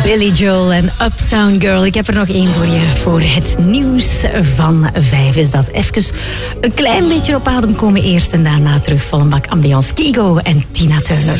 Billy Joel en Uptown Girl. Ik heb er nog één voor je. Voor het nieuws van 5 is dat even een klein beetje op adem komen eerst. En daarna terug vol een bak ambiance. Kygo en Tina Turner.